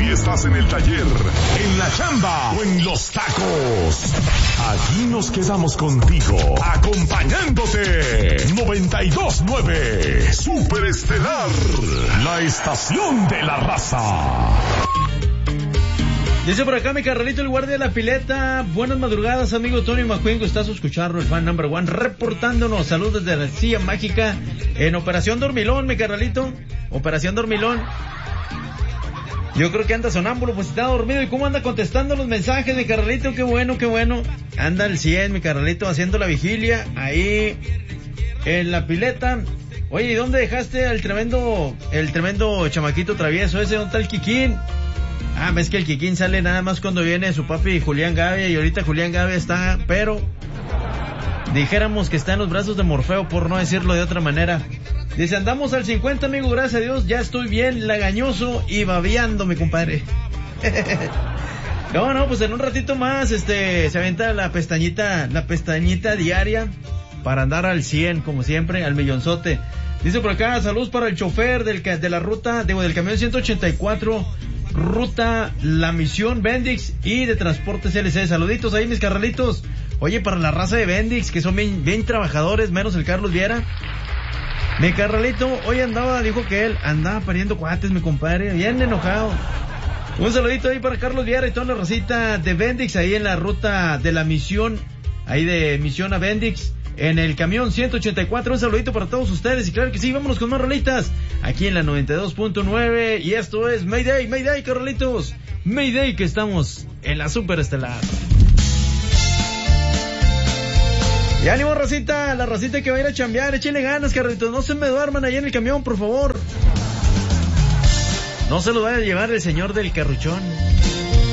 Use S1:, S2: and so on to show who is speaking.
S1: Si estás en el taller, en la chamba o en los tacos, aquí nos quedamos contigo, acompañándote. 92.9 Super Estelar, la estación de la raza.
S2: Dice por acá mi carnalito el guardia de la pileta. Buenas madrugadas, amigo Tony Macuengo. Estás escuchando el fan number one reportándonos. Saludos desde la Silla Mágica en Operación Dormilón, mi carnalito. Operación Dormilón. Yo creo que anda sonámbulo, pues está dormido. ¿Y cómo anda contestando los mensajes, mi carnalito? Qué bueno, qué bueno. Anda al 100, mi carnalito, haciendo la vigilia ahí en la pileta. Oye, ¿y dónde dejaste el tremendo chamaquito travieso ese? ¿Dónde está el Kikín? Ah, ves que el Kikín sale nada más cuando viene su papi Julián Gavia, y ahorita Julián Gavia está, pero dijéramos que está en los brazos de Morfeo, por no decirlo de otra manera. Dice, andamos al 50, amigo, gracias a Dios, ya estoy bien lagañoso y babeando, mi compadre. No, pues en un ratito más, se avienta la pestañita diaria para andar al 100, como siempre, al millonzote. Dice por acá, saludos para el chofer del camión 184, ruta La Misión Bendix y de Transportes LC. Saluditos ahí, mis carnalitos. Oye, para la raza de Bendix, que son bien trabajadores, menos el Carlos Viera. Mi carnalito hoy dijo que él andaba pariendo cuates, mi compadre, bien enojado. Un saludito ahí para Carlos Viera y toda la racita de Bendix ahí en la ruta de La Misión, ahí de Misión a Bendix, en el camión 184. Un saludito para todos ustedes y claro que sí, vámonos con más rolitas aquí en la 92.9 y esto es Mayday, carnalitos, Mayday, que estamos en la Super Estelar. Y ánimo, racita, la racita que va a ir a chambear, échenle ganas, carnalitos, no se me duerman ahí en el camión, por favor. No se lo vaya a llevar el señor del carruchón.